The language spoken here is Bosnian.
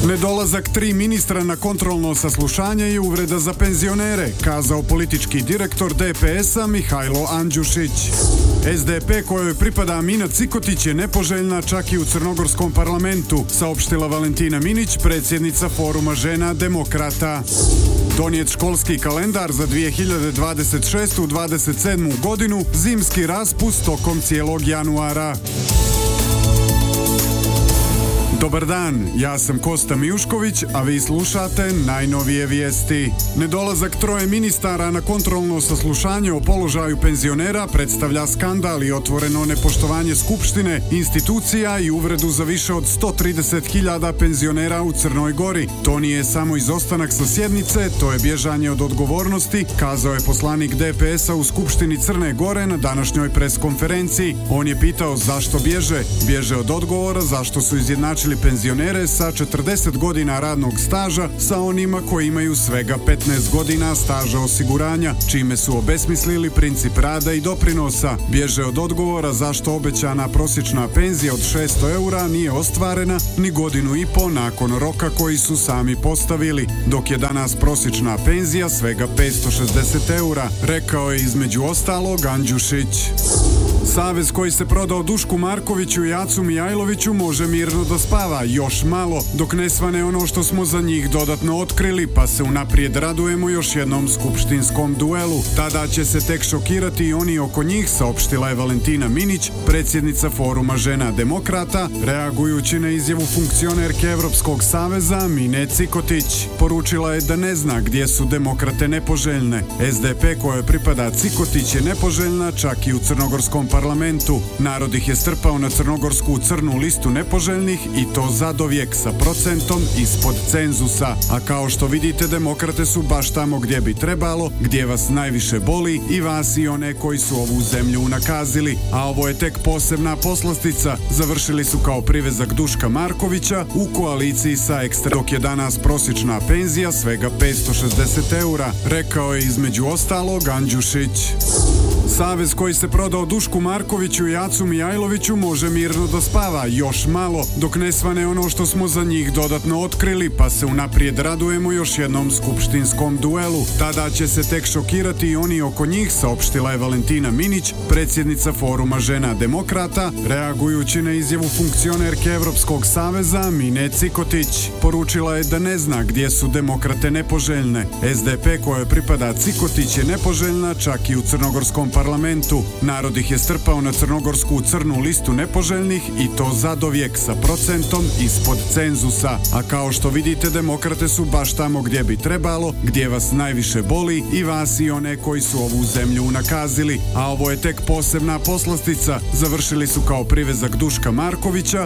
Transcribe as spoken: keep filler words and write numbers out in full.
Nedolazak tri ministra na kontrolno saslušanje je uvreda za penzionere, kazao politički direktor D P S-a Mihajlo Andjušić. S D P kojoj pripada Mina Cikotić je nepoželjna čak i u crnogorskom parlamentu, saopštila Valentina Minić, predsjednica Foruma žena demokrata. Donijet školski kalendar za dvije hiljade dvadeset šestu dvadeset sedmu godinu, zimski raspust tokom cijelog januara. Dobar dan, ja sam Kosta Mijušković, a vi slušate najnovije vijesti. Nedolazak troje ministara na kontrolno saslušanje o položaju penzionera predstavlja skandal i otvoreno nepoštovanje skupštine, institucija i uvredu za više od sto trideset hiljada penzionera u Crnoj Gori. To nije samo izostanak sa sjednice, to je bježanje od odgovornosti, kazao je poslanik D P S-a u Skupštini Crne Gore na današnjoj preskonferenciji. On je pitao zašto bježe. Bježe od odgovora zašto su izjednačili penzionere sa četrdeset godina radnog staža sa onima koji imaju svega petnaest godina staža osiguranja, čime su obesmislili princip rada i doprinosa. Bježe od odgovora zašto obećana prosječna penzija od šesto eura nije ostvarena ni godinu i po nakon roka koji su sami postavili, dok je danas prosječna penzija svega petsto šezdeset eura, rekao je između ostalog Andjušić. Savez koji se prodao Dušku Markoviću i Acu Mijajloviću može mirno da spava još malo, dok ne svane ono što smo za njih dodatno otkrili, pa se unaprijed radujemo još jednom skupštinskom duelu. Tada će se tek šokirati i oni oko njih, saopštila je Valentina Minić, predsjednica Foruma žena demokrata, reagujući na izjavu funkcionerke Evropskog saveza Mine Cikotić. Poručila je da ne zna gdje su demokrate nepoželjne. S D P kojoj pripada Cikotić je nepoželjna čak i u crnogorskom parlamentu. Narod ih je strpao na crnogorsku crnu listu nepoželjnih i to zadovijek sa procentom ispod cenzusa. A kao što vidite, demokrate su baš tamo gdje bi trebalo, gdje vas najviše boli, i vas i one koji su ovu zemlju unakazili. A ovo je tek posebna poslastica. Završili su kao privezak Duška Markovića u koaliciji sa Ekstra, dok je danas prosječna penzija svega petsto šezdeset eura, rekao je između ostalog Andjušić. Savez koji se prodao Dušku Markoviću i Acu Mijajloviću može mirno da spava još malo, dok ne svane ono što smo za njih dodatno otkrili, pa se unaprijed radujemo još jednom skupštinskom duelu. Tada će se tek šokirati i oni oko njih, saopštila je Valentina Minić, predsjednica Foruma žena demokrata, reagujući na izjavu funkcionerke Evropskog saveza Mine Cikotić. Poručila je da ne zna gdje su demokrate nepoželjne. S D P kojoj pripada Cikotić je nepoželjna čak i u crnogorskom parlamentu. Narod ih je strpao na crnogorsku crnu listu nepoželjnih i to zadovijek sa procentom ispod cenzusa. A kao što vidite, demokrate su baš tamo gdje bi trebalo, gdje vas najviše boli, i vas i one koji su ovu zemlju unakazili. A ovo je tek posebna poslastica. Završili su kao privezak Duška Markovića